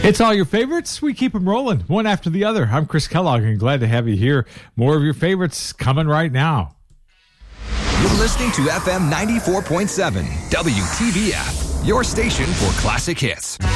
It's all your favorites. We keep them rolling one after the other. I'm Chris Kellogg and glad to have you here. More of your favorites coming right now. You're listening to FM 94.7 WTBF, your station for classic hits.